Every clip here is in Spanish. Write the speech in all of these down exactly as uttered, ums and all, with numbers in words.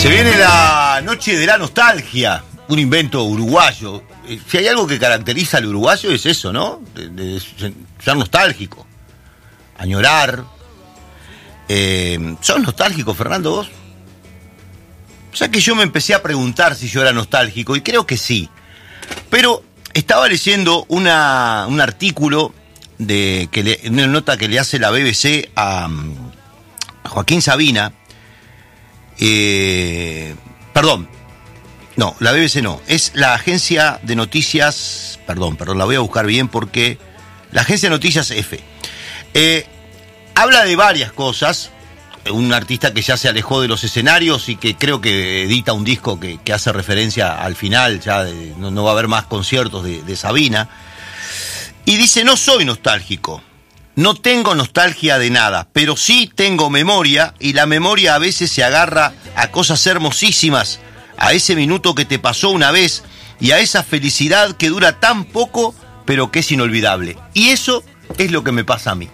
Se viene la noche de la nostalgia, un invento uruguayo. Si hay algo que caracteriza al uruguayo es eso, ¿no? De, de ser nostálgico, añorar. Eh, ¿Sos nostálgico, Fernando, vos? O sea que yo me empecé a preguntar si yo era nostálgico, y creo que sí. Pero estaba leyendo una, un artículo, de que le, una nota que le hace la B B C a, a Joaquín Sabina. Eh, perdón, no, la B B C no, es la agencia de noticias, perdón, perdón, la voy a buscar bien porque la agencia de noticias F. Eh, habla de varias cosas, un artista que ya se alejó de los escenarios y que creo que edita un disco que, que hace referencia al final, ya de, no, no va a haber más conciertos de, de Sabina, y dice: no soy nostálgico. No tengo nostalgia de nada, pero sí tengo memoria, y la memoria a veces se agarra a cosas hermosísimas, a ese minuto que te pasó una vez y a esa felicidad que dura tan poco, pero que es inolvidable. Y eso es lo que me pasa a mí.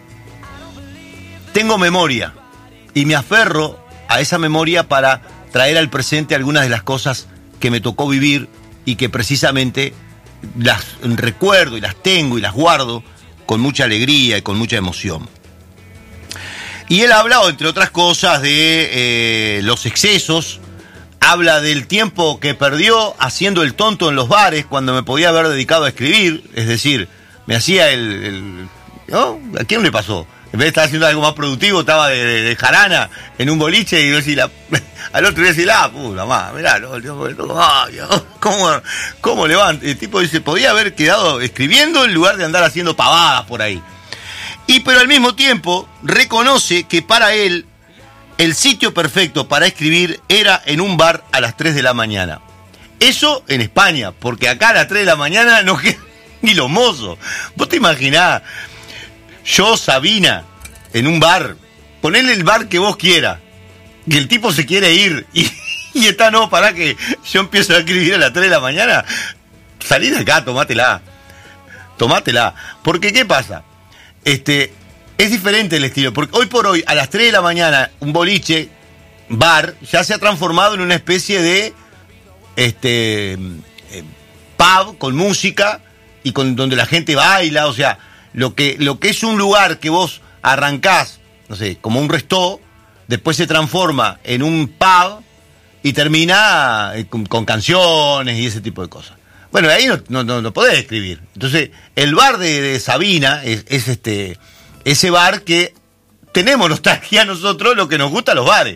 Tengo memoria y me aferro a esa memoria para traer al presente algunas de las cosas que me tocó vivir y que precisamente las recuerdo y las tengo y las guardo con mucha alegría y con mucha emoción. Y él ha hablado, entre otras cosas, de eh, los excesos, habla del tiempo que perdió haciendo el tonto en los bares cuando me podía haber dedicado a escribir, es decir, me hacía el... el ¿no? ¿A quién le pasó? En vez de estar haciendo algo más productivo, estaba de, de, de jarana en un boliche y yo decía, al otro día decía, ah, puta madre, mirá, no, no, ¿cómo, cómo levanta? El tipo dice, podía haber quedado escribiendo en lugar de andar haciendo pavadas por ahí. Y pero al mismo tiempo reconoce que para él el sitio perfecto para escribir era en un bar a las tres de la mañana. Eso en España, porque acá a las tres de la mañana no queda ni los mozos. ¿Vos te imaginás? Yo, Sabina, en un bar, ponele el bar que vos quieras, y el tipo se quiere ir, y, y está, no, pará que yo empiezo a escribir a las tres de la mañana, salí de acá, tomátela, tomátela, porque ¿qué pasa? Este, es diferente el estilo, porque hoy por hoy, a las tres de la mañana, un boliche, bar, ya se ha transformado en una especie de, este, eh, pub con música, y con donde la gente baila, o sea, Lo que, lo que es un lugar que vos arrancás, no sé, como un restó, después se transforma en un pub y termina con, con canciones y ese tipo de cosas. Bueno, ahí no, no, no, no podés escribir. Entonces, el bar de, de Sabina es, es este ese bar que tenemos nostalgia nosotros, lo que nos gusta los bares.